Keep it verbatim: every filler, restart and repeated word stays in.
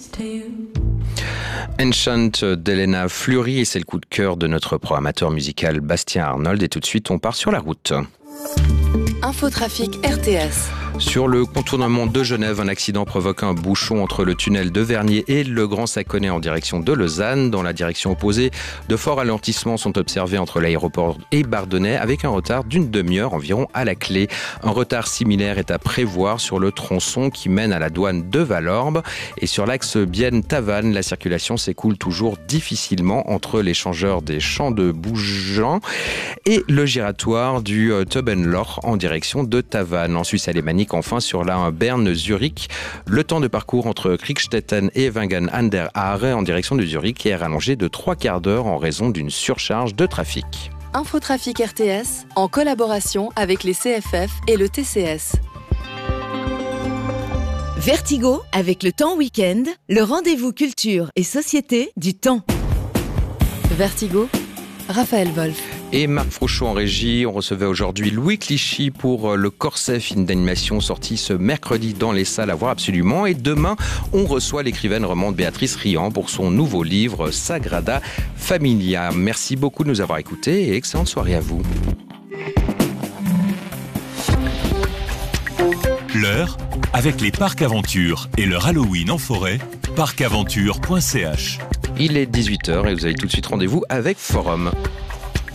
Enchant d'Elena Fleury, et c'est le coup de cœur de notre programmateur musical Bastien Arnold. Et tout de suite, on part sur la route. Infotrafic R T S. Sur le contournement de Genève, un accident provoque un bouchon entre le tunnel de Vernier et le Grand Saconnet en direction de Lausanne. Dans la direction opposée, de forts ralentissements sont observés entre l'aéroport et Bardonnay avec un retard d'une demi-heure environ à la clé. Un retard similaire est à prévoir sur le tronçon qui mène à la douane de Valorbe. Et sur l'axe Bienne-Tavannes, la circulation s'écoule toujours difficilement entre l'échangeur des Champs de Bougeant et le giratoire du Teubenloch en direction de Tavannes. En Suisse alémanique, enfin, sur la un Berne-Zurich, le temps de parcours entre Kriegstetten et Wengen an der Aare en direction de Zurich est rallongé de trois quarts d'heure en raison d'une surcharge de trafic. Infotrafic R T S, en collaboration avec les C F F et le T C S. Vertigo, avec le temps week-end, le rendez-vous culture et société du temps. Vertigo, Raphaël Wolf. Et Marc Frouchot en régie. On recevait aujourd'hui Louis Clichy pour le Corset, film d'animation sorti ce mercredi dans les salles à voir absolument. Et demain, on reçoit l'écrivaine romande Béatrice Riant pour son nouveau livre Sagrada Familia. Merci beaucoup de nous avoir écoutés et excellente soirée à vous. L'heure, avec les parcs Aventure et leur Halloween en forêt, parc aventure point c h. Il est dix-huit heures et vous avez tout de suite rendez-vous avec Forum.